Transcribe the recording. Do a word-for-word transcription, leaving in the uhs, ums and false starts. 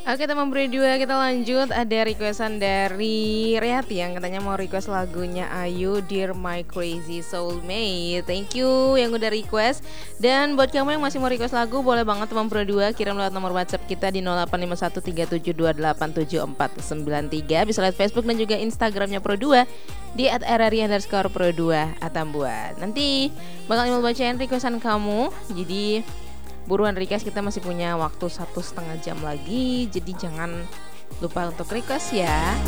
Oke teman berdua, kita lanjut. Ada requestan dari Reati yang katanya mau request lagunya Ayu, Dear My Crazy Soulmate. Thank you yang udah request. Dan buat kamu yang masih mau request lagu, boleh banget teman berdua kirim lewat nomor WhatsApp kita di nol delapan lima satu tiga tujuh dua delapan tujuh empat sembilan tiga. Bisa lihat Facebook dan juga Instagramnya Pro dua di at r r i underscore pro dua Atambua. Nanti bakal Imul bacain requestan kamu. Jadi buruan request, kita masih punya waktu satu setengah jam lagi. Jadi jangan lupa untuk request ya.